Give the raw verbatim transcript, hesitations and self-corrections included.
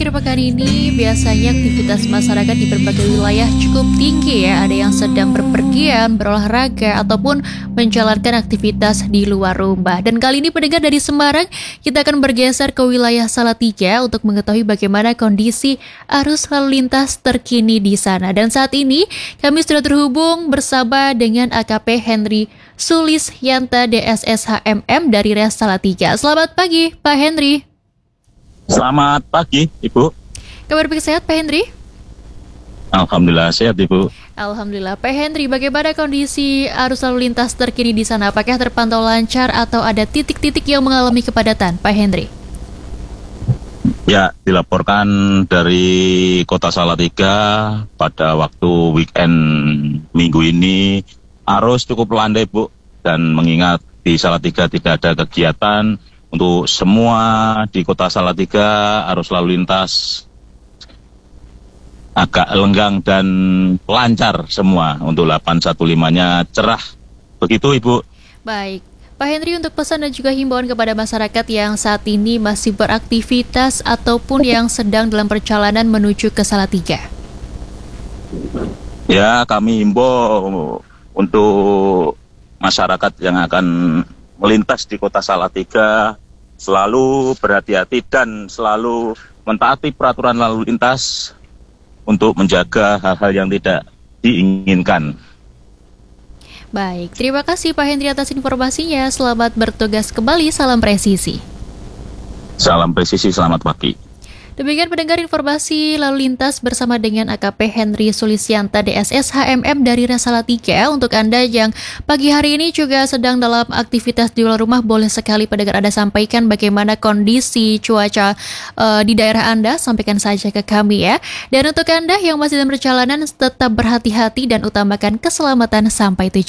Akhir pekan ini biasanya aktivitas masyarakat di berbagai wilayah cukup tinggi ya. Ada yang sedang berpergian, berolahraga, ataupun menjalankan aktivitas di luar rumah. Dan kali ini pendengar dari Semarang, kita akan bergeser ke wilayah Salatiga untuk mengetahui bagaimana kondisi arus lalu lintas terkini di sana. Dan saat ini kami sudah terhubung bersama dengan A K P Henry Sulisyanta D S S H M M dari Res Salatiga. Selamat pagi Pak Henry. Selamat pagi, Ibu. Kabar baik sehat, Pak Henry? Alhamdulillah sehat, Ibu. Alhamdulillah. Pak Henry, bagaimana kondisi arus lalu lintas terkini di sana? Apakah terpantau lancar atau ada titik-titik yang mengalami kepadatan, Pak Henry? Ya, dilaporkan dari Kota Salatiga pada waktu weekend minggu ini arus cukup landai, Bu. Dan mengingat di Salatiga tidak ada kegiatan, untuk semua di Kota Salatiga arus lalu lintas agak lenggang dan lancar semua. Untuk delapan satu lima-nya cerah. Begitu, Ibu. Baik. Pak Henry, untuk pesan dan juga himbauan kepada masyarakat yang saat ini masih beraktivitas ataupun yang sedang dalam perjalanan menuju ke Salatiga. Ya, kami himbau untuk masyarakat yang akan melintas di Kota Salatiga selalu berhati-hati dan selalu mentaati peraturan lalu lintas untuk menjaga hal-hal yang tidak diinginkan. Baik, terima kasih Pak Henry atas informasinya. Selamat bertugas kembali, salam presisi. Salam presisi, selamat pagi. Demikian pendengar informasi lalu lintas bersama dengan A K P Henry Sulisyanta D S S H M M dari Res Salatiga. Untuk Anda yang pagi hari ini juga sedang dalam aktivitas di luar rumah, boleh sekali pendengar Anda sampaikan bagaimana kondisi cuaca uh, di daerah Anda, sampaikan saja ke kami ya. Dan untuk Anda yang masih dalam perjalanan, tetap berhati-hati dan utamakan keselamatan sampai tujuan.